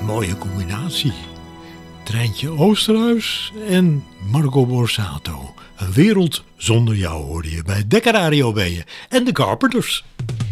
mooie combinatie. Treintje Oosterhuis en Marco Borsato. Een wereld zonder jou hoorde je bij Dekka Radio en de Carpenters.